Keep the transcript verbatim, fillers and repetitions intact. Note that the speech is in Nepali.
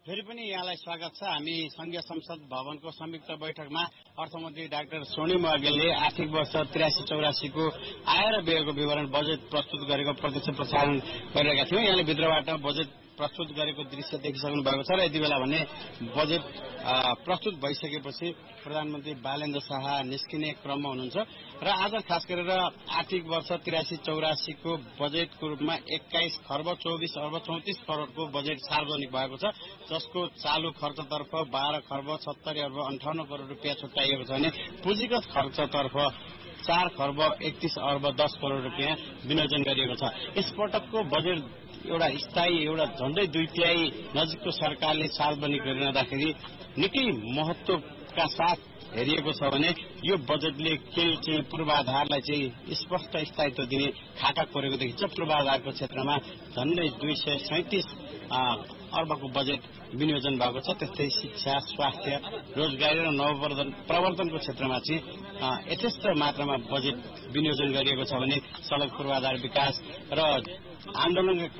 फेरि पनि यहाँलाई स्वागत छ। हामी संघीय संसद भवनको संयुक्त बैठकमा अर्थमन्त्री डाक्टर स्वर्णिम अग्रवालले आर्थिक वर्ष त्रियासी चौरासीको आय र व्ययको विवरण बजेट प्रस्तुत गरेको प्रत्यक्ष प्रसारण गरिरहेका थियौं। यहाँले भित्रबाट बजेट प्रस्तुत गरेको दृश्य देखिसक्नु भएको छ र यति बेला भने बजेट प्रस्तुत भइसकेपछि प्रधानमन्त्री बालेन्द्र शाह निस्किने क्रममा हुनुहुन्छ र आज खास गरेर आर्थिक वर्ष त्रियासी चौरासीको बजेटको रूपमा एक्काइस खर्ब चौबिस अर्ब चौतिस करोड़को बजेट सार्वजनिक भएको छ, जसको चालू खर्चतर्फ बाह्र खर्ब सत्तरी अर्ब अन्ठाउन्न करोड़ रुपियाँ छुट्याइएको छ भने पुँजीगत खर्चतर्फ चार खर्ब एकतीस अर्ब दस करोड़ रुपियाँ विनियोजन गरिएको छ। यसपटकको बजेट एउटा स्थायी एउटा झण्डै दुई तिहाई नजिकको सरकारले सार्वजनिक गरिरहँदाखेरि निकै महत्वका साथ हेरिएको छ भने यो बजेटले के चाहिँ पूर्वाधारलाई चाहिँ स्पष्ट स्थायित्व दिने खाका कोरेको देखिन्छ। पूर्वाधारको क्षेत्रमा झण्डै दुई सय सैतिस अर्बको बजेट विनियोजन भएको छ। त्यस्तै शिक्षा, स्वास्थ्य, रोजगारी र नवप्रवर्धन प्रवर्तनको क्षेत्रमा चाहिँ यथेष्ट मात्रामा बजेट विनियोजन गरिएको छ भने सड़क पूर्वाधार विकास र आन्दोलनका